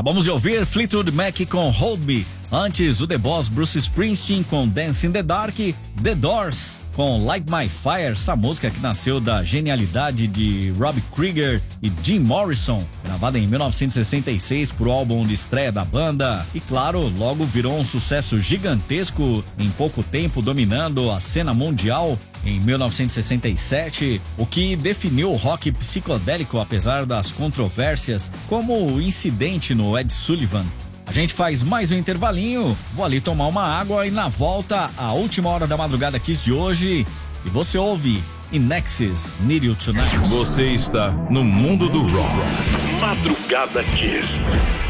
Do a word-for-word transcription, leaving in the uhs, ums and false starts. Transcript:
Acabamos de ouvir Fleetwood Mac com Hold Me. Antes, o The Boss Bruce Springsteen com Dance in the Dark. The Doors com Light My Fire, essa música que nasceu da genialidade de Rob Krieger e Jim Morrison, gravada em mil novecentos e sessenta e seis pro álbum de estreia da banda. E claro, logo virou um sucesso gigantesco em pouco tempo, dominando a cena mundial em mil novecentos e sessenta e sete, o que definiu o rock psicodélico apesar das controvérsias, como o incidente no Ed Sullivan. A gente faz mais um intervalinho, vou ali tomar uma água e na volta, a última hora da Madrugada Kiss de hoje, e você ouve In Excess, Need You Tonight. Você está no mundo do rock. Madrugada Kiss.